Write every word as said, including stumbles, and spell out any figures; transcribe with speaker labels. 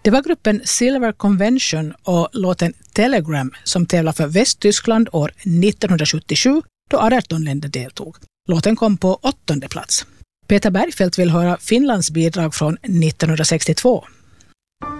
Speaker 1: Det var gruppen Silver Convention och låten Telegram som tävlade för Västtyskland år nittonhundrasjuttiosju då arton länder deltog. Låten kom på åttonde plats. Peter Bergfeldt vill höra Finlands bidrag från nittonhundrasextiotvå.